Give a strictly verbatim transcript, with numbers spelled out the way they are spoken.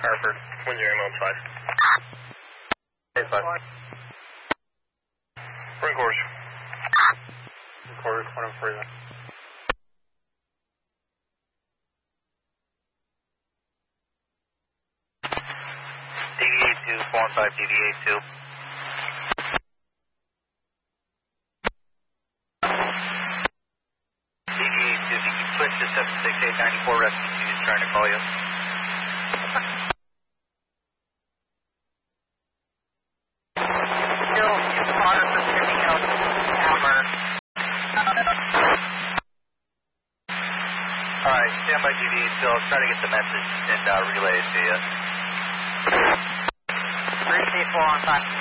Hartford, one zero nine five. eight five. Ring course. Ring course, one oh three. Deviate two, four one five, deviate two. Deviate two, if you can switch to seven six eight nine four, rescue two is trying to call you. Still, you spotted for picking up hammer. Alright, stand by deviate two, I'll try to get the message and uh, relay it to you. three C four on time.